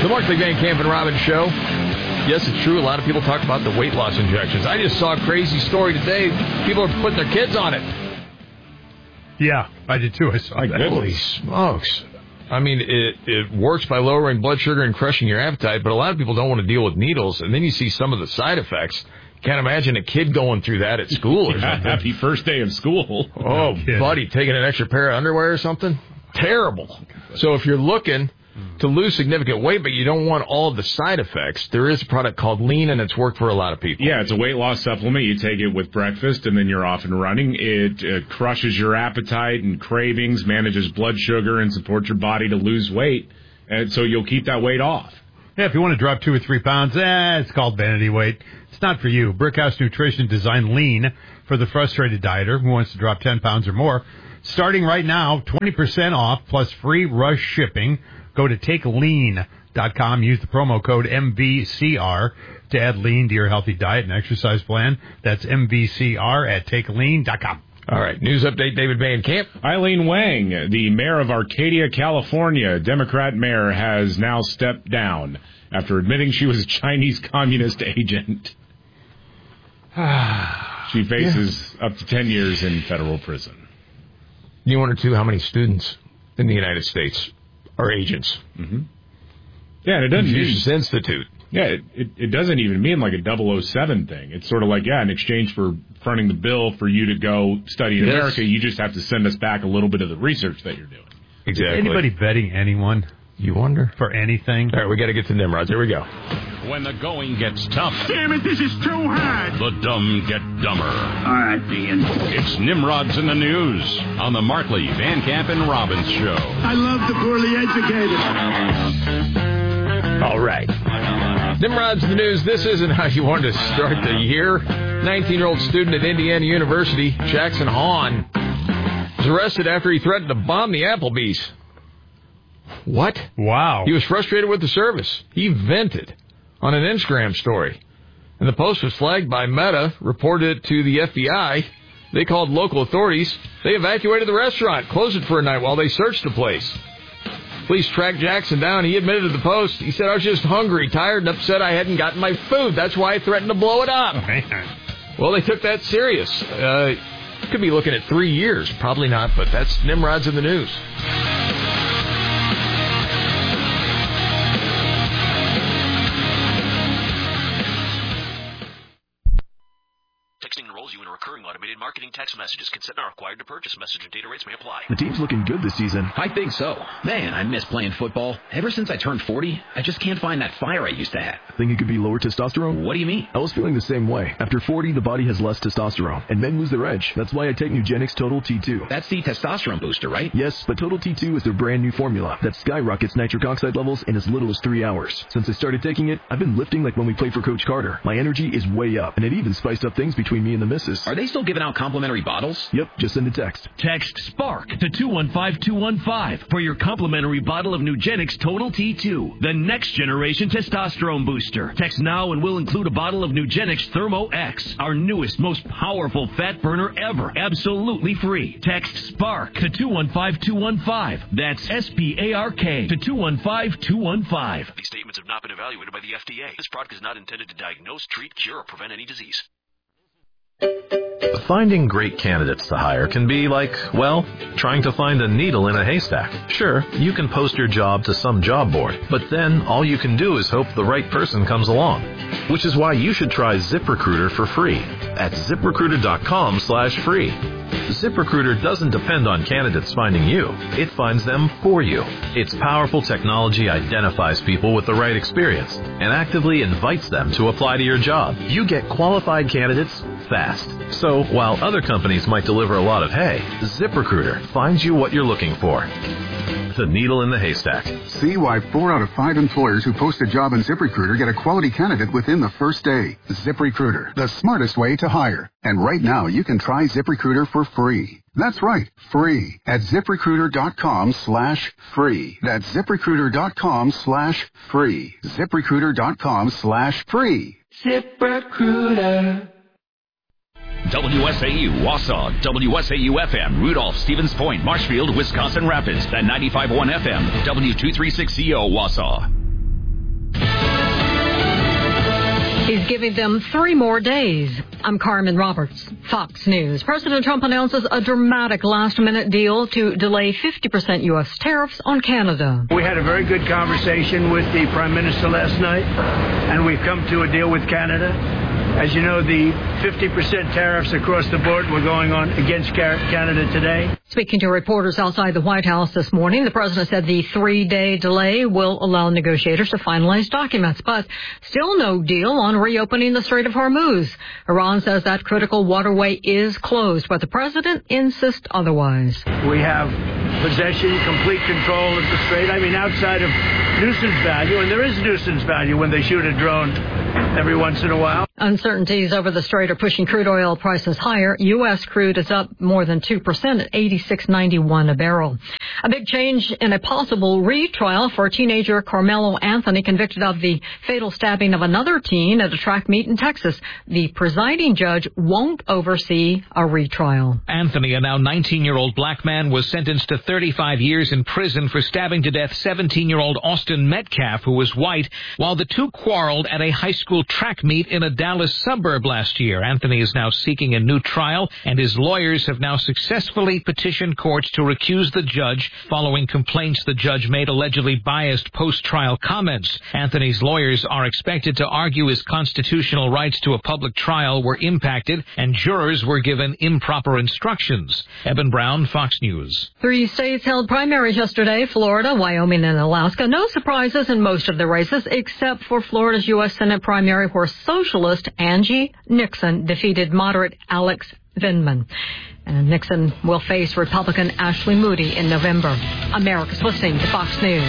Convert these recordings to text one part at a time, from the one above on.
Markley, Van Camp, and Robbins Show. Yes, it's true. A lot of people talk about the weight loss injections. I just saw a crazy story today. People are putting their kids on it. Yeah, I did too. I saw that. Holy smokes. I mean, it works by lowering blood sugar and crushing your appetite, but a lot of people don't want to deal with needles. And then you see some of the side effects. Can't imagine a kid going through that at school or something. Happy first day of school. Oh, buddy, taking an extra pair of underwear or something? Terrible. So if you're looking to lose significant weight, but you don't want all of the side effects, there is a product called Lean, and it's worked for a lot of people. Yeah, it's a weight loss supplement. You take it with breakfast, and then you're off and running. It crushes your appetite and cravings, manages blood sugar, and supports your body to lose weight, and so you'll keep that weight off. Yeah, if you want to drop 2 or 3 pounds, it's called vanity weight. It's not for you. Brickhouse Nutrition designed Lean for the frustrated dieter who wants to drop 10 pounds or more. Starting right now, 20% off plus free rush shipping. Go to TakeLean.com. Use the promo code MVCR to add Lean to your healthy diet and exercise plan. That's MVCR at TakeLean.com. All right, news update, David Van Camp. Eileen Wang, the mayor of Arcadia, California, Democrat mayor, has now stepped down after admitting she was a Chinese communist agent. She faces up to 10 years in federal prison. You wonder, too, how many students in the United States are agents. Mm-hmm. Yeah, and it doesn't Confucius Institute. Yeah, it doesn't even mean like a 007 thing. It's sort of like, in exchange for fronting the bill for you to go study in America, you just have to send us back a little bit of the research that you're doing. Exactly. Is anybody betting anyone? You wonder? For anything? All right, we got to get to Nimrods. Here we go. When the going gets tough. Damn it, this is too hard. The dumb get dumber. All right, Ian. It's Nimrods in the News on the Markley, Van Camp, and Robbins Show. I love the poorly educated. All right. Nimrods in the News. This isn't how you wanted to start the year. 19-year-old student at Indiana University, Jackson Hahn, was arrested after he threatened to bomb the Applebee's. What? Wow. He was frustrated with the service. He vented on an Instagram story. And the post was flagged by Meta, reported it to the FBI. They called local authorities. They evacuated the restaurant, closed it for a night while they searched the place. Police tracked Jackson down. He admitted to the post. He said, I was just hungry, tired, and upset I hadn't gotten my food. That's why I threatened to blow it up. Well, they took that serious. Could be looking at 3 years. Probably not, but that's Nimrods in the News. Texting enrolls you in a recurring automated marketing text messages. Consent not required to purchase. Message and data rates may apply. The team's looking good this season. I think so. Man, I miss playing football. Ever since I turned 40, I just can't find that fire I used to have. Think it could be lower testosterone? What do you mean? I was feeling the same way. After 40, the body has less testosterone, and men lose their edge. That's why I take Nugenix Total T2. That's the testosterone booster, right? Yes, but Total T2 is their brand new formula that skyrockets nitric oxide levels in as little as 3 hours. Since I started taking it, I've been lifting like when we played for Coach Carter. My energy is way up, and it even spiced up things between me and the missus. Are they still giving out complimentary bottles? Yep, just send a text. Text SPARK to 215-215 for your complimentary bottle of Nugenix Total T2, the next generation testosterone booster. Text now and we'll include a bottle of Nugenix Thermo X, our newest, most powerful fat burner ever, absolutely free. Text SPARK to 215-215. That's SPARK to 215-215. These statements have not been evaluated by the FDA. This product is not intended to diagnose, treat, cure, or prevent any disease. Finding great candidates to hire can be like, well, trying to find a needle in a haystack. Sure, you can post your job to some job board, but then all you can do is hope the right person comes along. Which is why you should try ZipRecruiter for free at ZipRecruiter.com/free. ZipRecruiter doesn't depend on candidates finding you. It finds them for you. Its powerful technology identifies people with the right experience and actively invites them to apply to your job. You get qualified candidates fast. So, while other companies might deliver a lot of hay, ZipRecruiter finds you what you're looking for. The needle in the haystack. See why 4 out of 5 employers who post a job on ZipRecruiter get a quality candidate within the first day. ZipRecruiter, the smartest way to hire. And right now, you can try ZipRecruiter for free. That's right, free at ZipRecruiter.com/free. That's ZipRecruiter.com/free. ZipRecruiter.com/free. ZipRecruiter. WSAU, Wausau, WSAU-FM, Rudolph, Stevens Point, Marshfield, Wisconsin Rapids, and 95.1 FM, W236CO, Wausau. giving them 3 more days. I'm Carmen Roberts, Fox News. President Trump announces a dramatic last-minute deal to delay 50% U.S. tariffs on Canada. We had a very good conversation with the Prime Minister last night, and we've come to a deal with Canada. As you know, the 50% tariffs across the board were going on against Canada today. Speaking to reporters outside the White House this morning, the president said the 3-day delay will allow negotiators to finalize documents, but still no deal on reopening the Strait of Hormuz. Iran says that critical waterway is closed, but the president insists otherwise. We have possession, complete control of the strait. I mean, outside of nuisance value, and there is nuisance value when they shoot a drone every once in a while. Uncertainties over the strait are pushing crude oil prices higher. U.S. crude is up more than 2% at $86.91 a barrel. A big change in a possible retrial for teenager Carmelo Anthony, convicted of the fatal stabbing of another teen at a track meet in Texas. The presiding judge won't oversee a retrial. Anthony, a now 19-year-old black man, was sentenced to 35 years in prison for stabbing to death 17-year-old Austin Metcalf, who was white, while the two quarreled at a high school track meet in a Dallas suburb last year. Anthony is now seeking a new trial, and his lawyers have now successfully petitioned courts to recuse the judge following complaints the judge made allegedly biased post-trial comments. Anthony's lawyers are expected to argue his constitutional rights to a public trial were impacted and jurors were given improper instructions. Eben Brown, Fox News. 3 states held primaries yesterday: Florida, Wyoming, and Alaska. No surprises in most of the races, except for Florida's U.S. Senate primary, where socialist Angie Nixon defeated moderate Alex Vindman. And Nixon will face Republican Ashley Moody in November. America's listening to Fox News.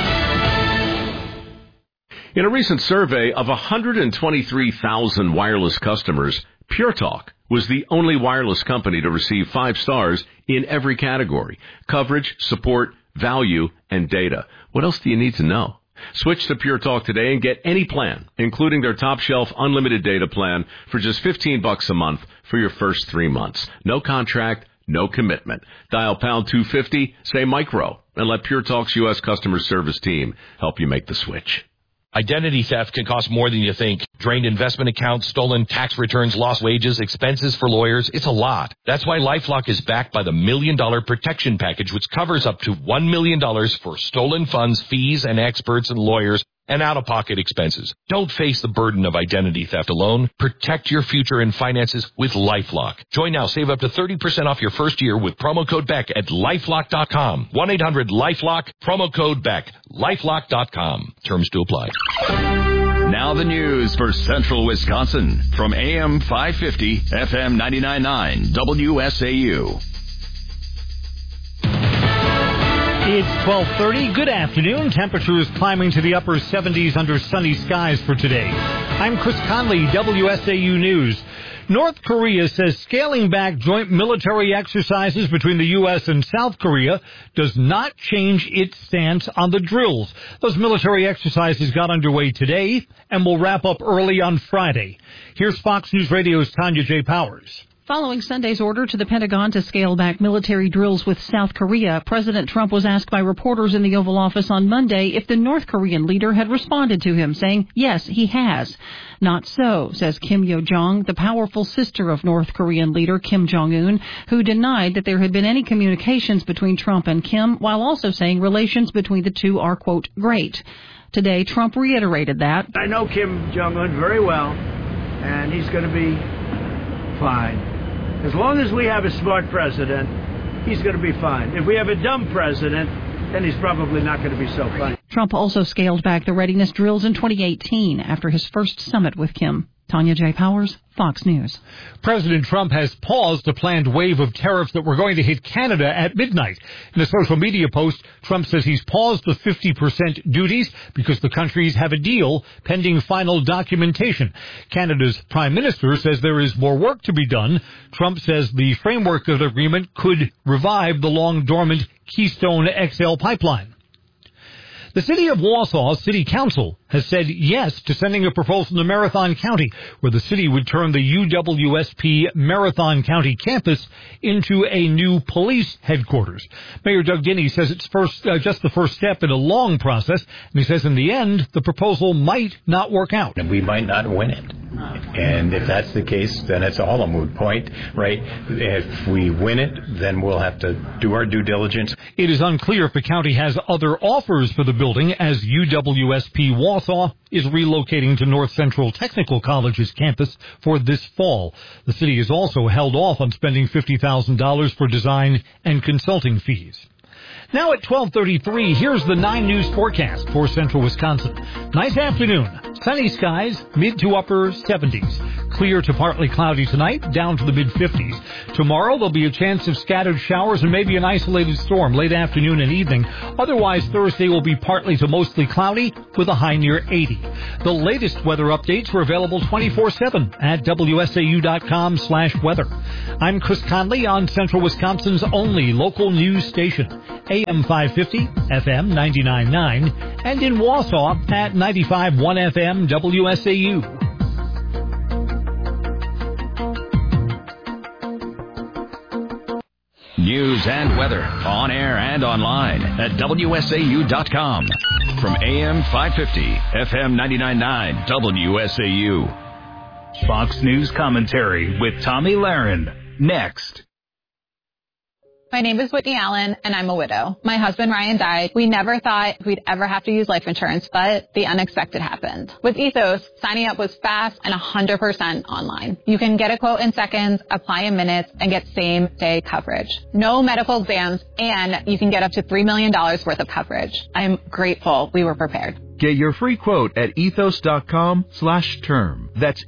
In a recent survey of 123,000 wireless customers, Pure Talk was the only wireless company to receive 5 stars in every category: coverage, support, value, and data. What else do you need to know? Switch to Pure Talk today and get any plan, including their top shelf unlimited data plan, for just $15 a month for your first 3 months. No contract, no commitment. Dial pound 250, say micro, and let Pure Talk's U.S. customer service team help you make the switch. Identity theft can cost more than you think. Drained investment accounts, stolen tax returns, lost wages, expenses for lawyers. It's a lot. That's why LifeLock is backed by the $1 Million Protection Package, which covers up to $1 million for stolen funds, fees, and experts and lawyers, and out-of-pocket expenses. Don't face the burden of identity theft alone. Protect your future and finances with LifeLock. Join now. Save up to 30% off your first year with promo code BECK at LifeLock.com. 1-800-LifeLock, promo code BECK. LifeLock.com. Terms to apply. Now the news for Central Wisconsin from AM 550, FM 99.9, WSAU. It's 12:30. Good afternoon. Temperatures climbing to the upper 70s under sunny skies for today. I'm Chris Conley, WSAU News. North Korea says scaling back joint military exercises between the U.S. and South Korea does not change its stance on the drills. Those military exercises got underway today and will wrap up early on Friday. Here's Fox News Radio's Tanya J. Powers. Following Sunday's order to the Pentagon to scale back military drills with South Korea, President Trump was asked by reporters in the Oval Office on Monday if the North Korean leader had responded to him, saying, yes, he has. Not so, says Kim Yo-jong, the powerful sister of North Korean leader Kim Jong-un, who denied that there had been any communications between Trump and Kim, while also saying relations between the two are, quote, great. Today, Trump reiterated that. I know Kim Jong-un very well, and he's going to be fine. As long as we have a smart president, he's going to be fine. If we have a dumb president, then he's probably not going to be so fine. Trump also scaled back the readiness drills in 2018 after his first summit with Kim. Tanya J. Powers, Fox News. President Trump has paused a planned wave of tariffs that were going to hit Canada at midnight. In a social media post, Trump says he's paused the 50% duties because the countries have a deal pending final documentation. Canada's Prime Minister says there is more work to be done. Trump says the framework of the agreement could revive the long-dormant Keystone XL pipeline. The city of Wausau's city council has said yes to sending a proposal to Marathon County, where the city would turn the UWSP Marathon County campus into a new police headquarters. Mayor Doug Ginney says it's just the first step in a long process, and he says in the end, the proposal might not work out. And we might not win it. And if that's the case, then it's all a moot point, right? If we win it, then we'll have to do our due diligence. It is unclear if the county has other offers for the building, as UWSP Wausau is relocating to North Central Technical College's campus for this fall. The city has also held off on spending $50,000 for design and consulting fees. Now at 12:33, here's the 9 News forecast for Central Wisconsin. Nice afternoon. Sunny skies, mid to upper 70s. Clear to partly cloudy tonight, down to the mid-50s. Tomorrow, there'll be a chance of scattered showers and maybe an isolated storm late afternoon and evening. Otherwise, Thursday will be partly to mostly cloudy with a high near 80. The latest weather updates are available 24/7 at WSAU.com/weather. I'm Chris Conley on Central Wisconsin's only local news station. AM 550, FM 99.9, and in Wausau at 95.1 FM WSAU. News and weather on air and online at WSAU.com. From AM 550, FM 99.9 WSAU. Fox News commentary with Tommy Lahren. Next. My name is Whitney Allen, and I'm a widow. My husband, Ryan, died. We never thought we'd ever have to use life insurance, but the unexpected happened. With Ethos, signing up was fast and 100% online. You can get a quote in seconds, apply in minutes, and get same-day coverage. No medical exams, and you can get up to $3 million worth of coverage. I'm grateful we were prepared. Get your free quote at ethos.com/term. That's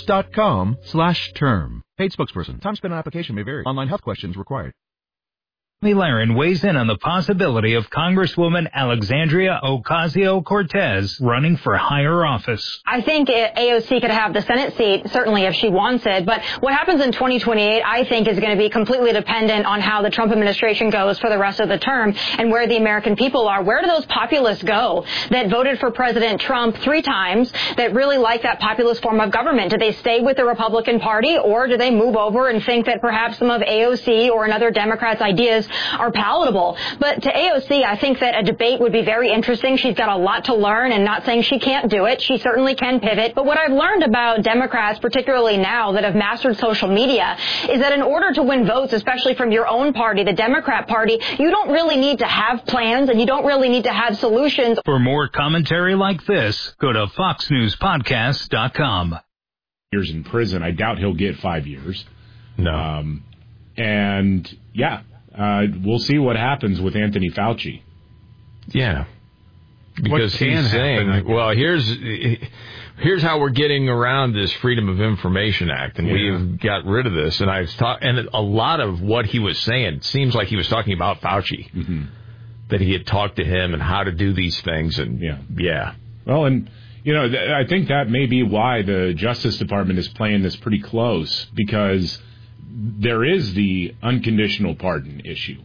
ethos.com/term. Paid spokesperson. Time spent on application may vary. Online health questions required. Tommy Lahren weighs in on the possibility of Congresswoman Alexandria Ocasio-Cortez running for higher office. I think AOC could have the Senate seat, certainly if she wants it. But what happens in 2028, I think, is going to be completely dependent on how the Trump administration goes for the rest of the term and where the American people are. Where do those populists go that voted for President Trump 3 times, that really like that populist form of government? Do they stay with the Republican Party, or do they move over and think that perhaps some of AOC or another Democrat's ideas are palatable? But to AOC, I think that a debate would be very interesting. She's got a lot to learn, and not saying she can't do it. She certainly can pivot. But what I've learned about Democrats, particularly now that have mastered social media, is that in order to win votes, especially from your own party, the Democrat Party, you don't really need to have plans, and you don't really need to have solutions. For more commentary like this, go to foxnewspodcast.com. Years in prison. I doubt he'll get 5 years. No. And, yeah. We'll see what happens with Anthony Fauci. Yeah. Because he's saying, well, here's how we're getting around this Freedom of Information Act, and we've got rid of this. And and a lot of what he was saying seems like he was talking about Fauci, that he had talked to him and how to do these things. And yeah. Well, and I think that may be why the Justice Department is playing this pretty close, because there is the unconditional pardon issue.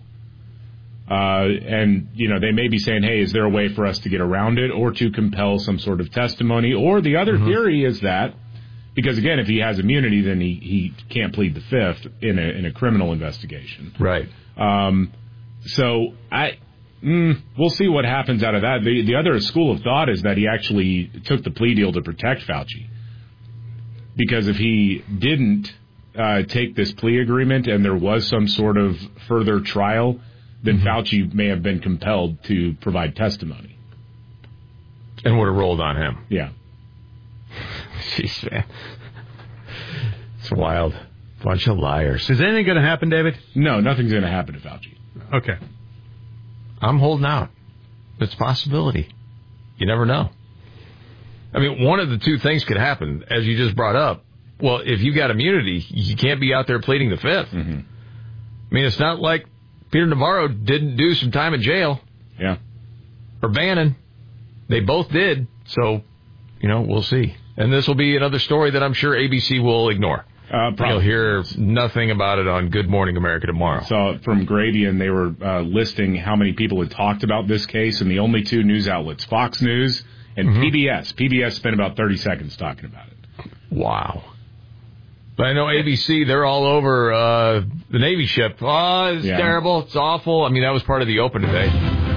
And, they may be saying, hey, is there a way for us to get around it or to compel some sort of testimony? Or the other theory is that, because, again, if he has immunity, then he can't plead the fifth in a criminal investigation. Right. So we'll see what happens out of that. The other school of thought is that he actually took the plea deal to protect Fauci. Because if he didn't take this plea agreement and there was some sort of further trial, then Fauci may have been compelled to provide testimony. And would have rolled on him. Yeah. Jeez, man. It's wild. Bunch of liars. Is anything going to happen, David? No, nothing's going to happen to Fauci. Okay. I'm holding out. It's a possibility. You never know. I mean, one of the two things could happen, as you just brought up. Well, if you got immunity, you can't be out there pleading the fifth. I mean, it's not like Peter Navarro didn't do some time in jail. Yeah. Or Bannon. They both did. So, we'll see. And this will be another story that I'm sure ABC will ignore. You'll hear nothing about it on Good Morning America tomorrow. So from Gradian, they were listing how many people had talked about this case, and the only 2 news outlets, Fox News and PBS. PBS spent about 30 seconds talking about it. Wow. But I know ABC, they're all over the Navy ship. Oh, it's terrible. It's awful. I mean, that was part of the open today.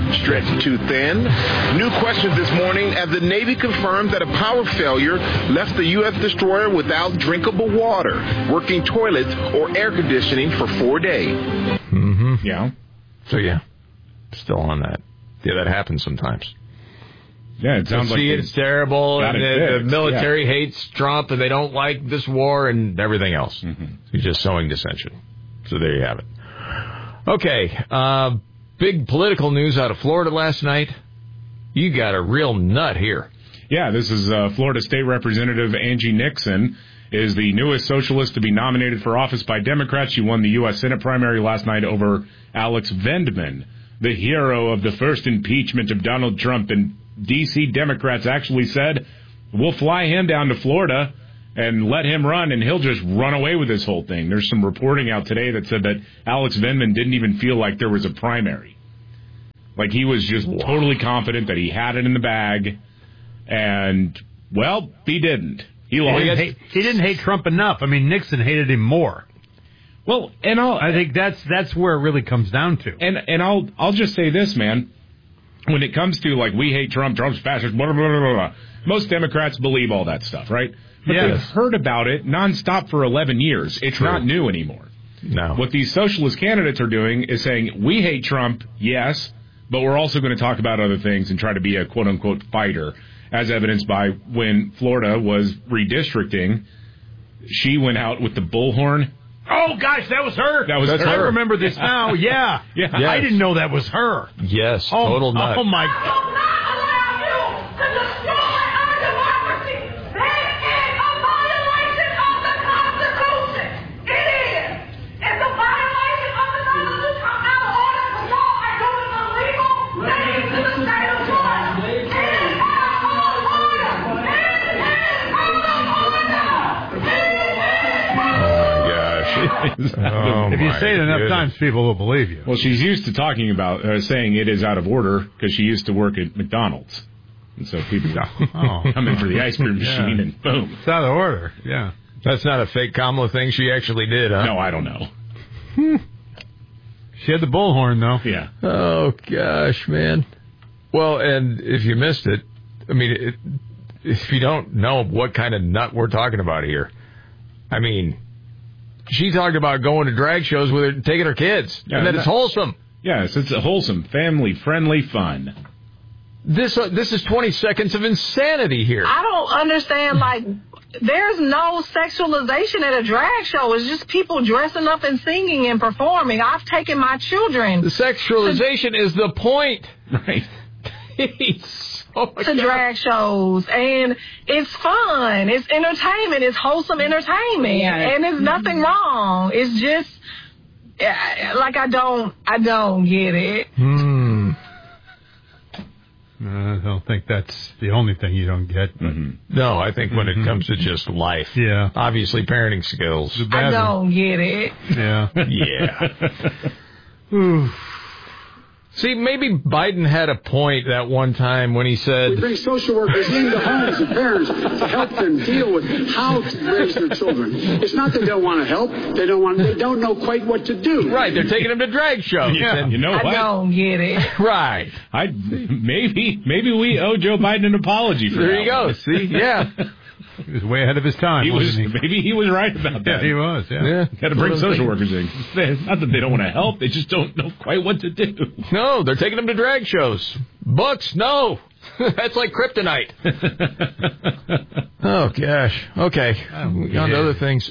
stretched too thin? New questions this morning as the Navy confirmed that a power failure left the U.S. destroyer without drinkable water, working toilets, or air conditioning for 4 days. Mm-hmm. Yeah. So, yeah, still on that. Yeah, that happens sometimes. Yeah, it sounds like it's terrible, and the military hates Trump, and they don't like this war and everything else. Mm-hmm. He's just sowing dissension. So there you have it. Okay, big political news out of Florida last night. You got a real nut here. Yeah, this is Florida State Representative Angie Nixon is the newest socialist to be nominated for office by Democrats. She won the U.S. Senate primary last night over Alex Vendman, the hero of the first impeachment of Donald Trump. And D.C. Democrats actually said, we'll fly him down to Florida and let him run, and he'll just run away with this whole thing. There's some reporting out today that said that Alex Vendman didn't even feel like there was a primary. Like, he was just totally confident that he had it in the bag, and, well, he didn't. He didn't hate Trump enough. I mean, Nixon hated him more. Well, and I think that's where it really comes down to. And I'll just say this, man. When it comes to, like, we hate Trump, Trump's fascist, blah, blah, blah, blah, blah, most Democrats believe all that stuff, right? But they've heard about it nonstop for 11 years. It's not new anymore. No. What these socialist candidates are doing is saying, we hate Trump, yes, but we're also going to talk about other things and try to be a quote-unquote fighter, as evidenced by when Florida was redistricting. She went out with the bullhorn. Oh, gosh, that was her. That's her. I remember this now. Yeah. Yes. I didn't know that was her. Yes, total nut. Oh, my. If you say it enough times, people will believe you. Well, she's used to talking about saying it is out of order because she used to work at McDonald's. And so people come in for the ice cream machine and boom. It's out of order, yeah. That's not a fake Kamala thing. She actually did, huh? No, I don't know. She had the bullhorn, though. Yeah. Oh, gosh, man. Well, and if you missed it, I mean, if you don't know what kind of nut we're talking about here, I mean, she talked about going to drag shows with her and taking her kids, and that it's wholesome. Yes, it's a wholesome, family-friendly fun. This is 20 seconds of insanity here. I don't understand, like, there's no sexualization at a drag show. It's just people dressing up and singing and performing. I've taken my children. The sexualization is the point. Right. To drag shows, and it's fun, it's entertainment, it's wholesome entertainment, and there's nothing wrong. It's just like I don't get it. I don't think that's the only thing you don't get. No, I think when it comes to just life, obviously parenting skills. I don't get it. Yeah. See, maybe Biden had a point that one time when he said... We bring social workers into homes of parents to help them deal with how to raise their children. It's not that they don't want to help. They don't know quite what to do. Right, they're taking them to drag shows. Yeah. And you know what? I don't get it. Right. Maybe we owe Joe Biden an apology for that. There you go. See, yeah. He was way ahead of his time, wasn't he? Maybe he was right about that. Yeah, he was, yeah. Got to bring social workers in. Not that they don't want to help, they just don't know quite what to do. No, they're taking them to drag shows. Books, no. That's like kryptonite. Oh, gosh. Okay. On to other things.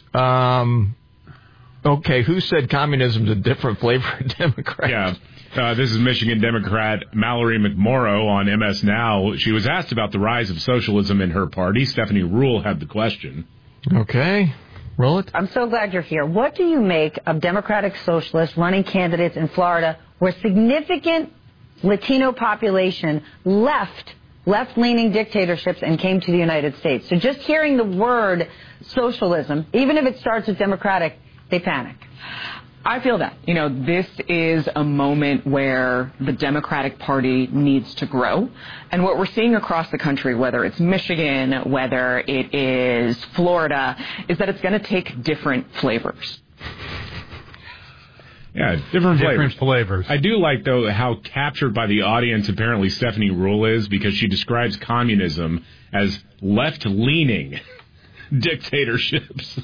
Okay, who said communism's a different flavor of Democrat? Yeah. This is Michigan Democrat Mallory McMorrow on MS Now. She was asked about the rise of socialism in her party. Stephanie Ruhle had the question. Okay. Roll it. I'm so glad you're here. What do you make of Democratic Socialists running candidates in Florida where significant Latino population left-leaning dictatorships and came to the United States? So just hearing the word socialism, even if it starts with Democratic, they panic. I feel that. This is a moment where the Democratic Party needs to grow. And what we're seeing across the country, whether it's Michigan, whether it is Florida, is that it's going to take different flavors. Yeah, different flavors. I do like, though, how captured by the audience apparently Stephanie Ruhle is, because she describes communism as left-leaning dictatorships.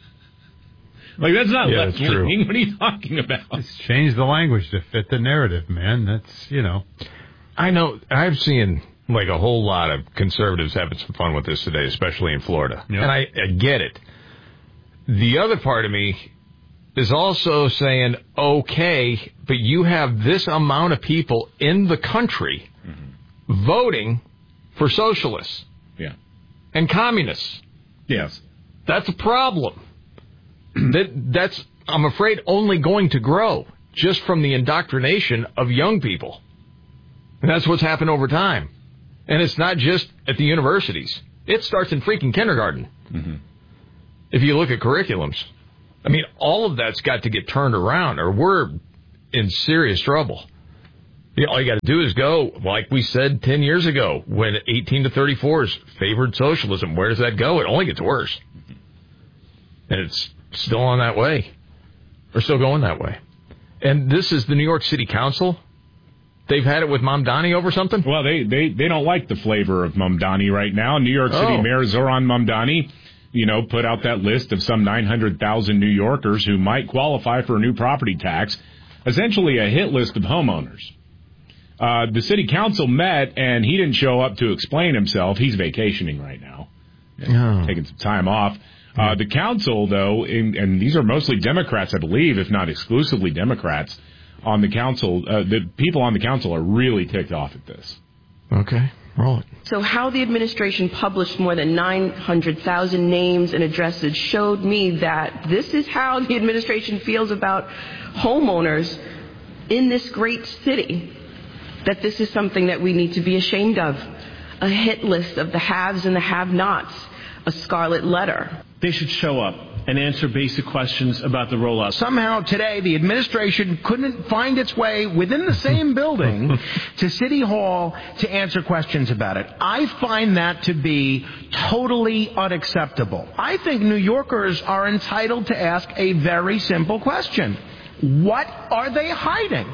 Like, that's not left-leaning. What are you talking about? Let's change the language to fit the narrative, man. That's, I know. I've seen, like, a whole lot of conservatives having some fun with this today, especially in Florida. Yep. And I get it. The other part of me is also saying, okay, but you have this amount of people in the country voting for socialists and communists. Yes. That's a problem. That's, I'm afraid, only going to grow just from the indoctrination of young people. And that's what's happened over time. And it's not just at the universities. It starts in freaking kindergarten. Mm-hmm. If you look at curriculums. I mean, all of that's got to get turned around, or we're in serious trouble. All you got to do is go, like we said 10 years ago, when 18 to 34s favored socialism. Where does that go? It only gets worse. And it's still on that way. Or still going that way. And this is the New York City Council. They've had it with Mamdani over something? Well, they don't like the flavor of Mamdani right now. New York City Mayor Zoran Mamdani, put out that list of some 900,000 New Yorkers who might qualify for a new property tax, essentially a hit list of homeowners. The city council met, and he didn't show up to explain himself. He's vacationing right now, taking some time off. The council, though, and these are mostly Democrats, I believe, if not exclusively Democrats on the council, the people on the council are really ticked off at this. Okay. Roll it. So how the administration published more than 900,000 names and addresses showed me that this is how the administration feels about homeowners in this great city, that this is something that we need to be ashamed of. A hit list of the haves and the have-nots, a scarlet letter. They should show up and answer basic questions about the rollout. Somehow today, the administration couldn't find its way within the same building to City Hall to answer questions about it. I find that to be totally unacceptable. I think New Yorkers are entitled to ask a very simple question. What are they hiding?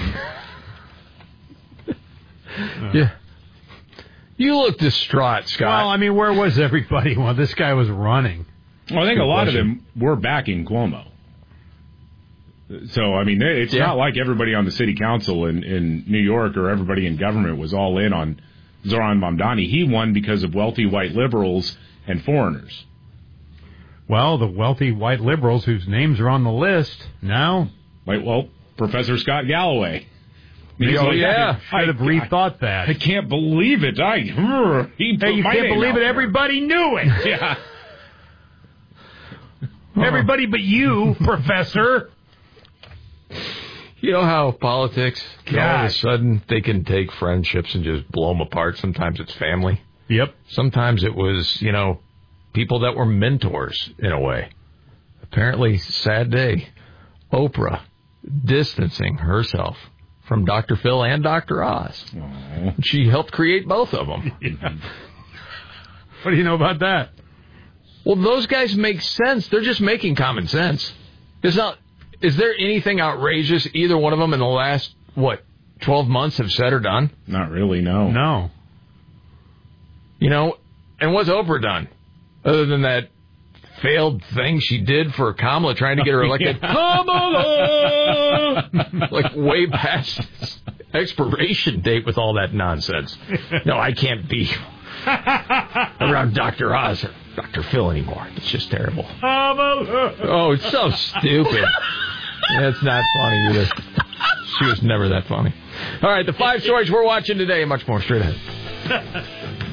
Yeah. You look distraught, Scott. Well, I mean, where was everybody while this guy was running? Well, I think a lot of them were backing Cuomo. So, I mean, it's not like everybody on the city council in New York or everybody in government was all in on Zoran Mamdani. He won because of wealthy white liberals and foreigners. Well, the wealthy white liberals whose names are on the list now. Well, Professor Scott Galloway. Should have rethought that. I can't believe it. You can't believe it. Everybody knew it. Yeah. Everybody but you, Professor. You know how politics, all of a sudden, they can take friendships and just blow them apart. Sometimes it's family. Yep. Sometimes it was, people that were mentors in a way. Apparently, sad day, Oprah distancing herself from Dr. Phil and Dr. Oz. Aww. She helped create both of them. What do you know about that? Well, those guys make sense. They're just making common sense. Is there anything outrageous either one of them in the last, 12 months have said or done? Not really, no. No. And what's Oprah done? Other than that failed thing she did for Kamala, trying to get her elected. Kamala! Like way past expiration date with all that nonsense. No, I can't be around Dr. Oz or Dr. Phil anymore. It's just terrible. Oh, it's so stupid. It's not funny either. She was never that funny. All right, the 5 stories we're watching today and much more straight ahead.